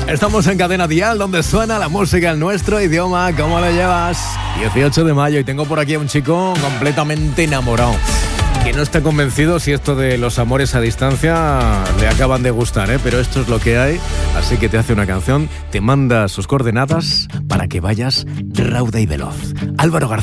Estamos en Cadena Dial, donde suena la música en nuestro idioma. ¿Cómo lo llevas? 18 de mayo y tengo por aquí a un chico completamente enamorado, que no está convencido si esto de los amores a distancia le acaban de gustar, pero esto es lo que hay. Así que te hace una canción, te manda sus coordenadas para que vayas rauda y veloz. Álvaro García.